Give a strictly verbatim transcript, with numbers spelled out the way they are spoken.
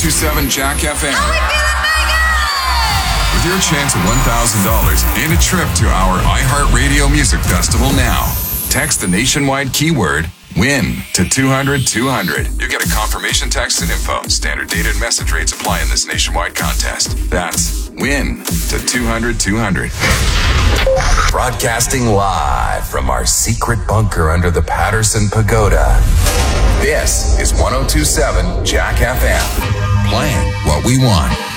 two seven Jack F M. With your chance at one thousand dollars and a trip to our iHeartRadio Music Festival now. Text the nationwide keyword WIN to two hundred two hundred. You get a confirmation text and info. Standard data and message rates apply in this nationwide contest. That's WIN to two hundred two hundred. Broadcasting live from our secret bunker under the Patterson Pagoda. This is one oh two seven Jack F M. Playing what we want.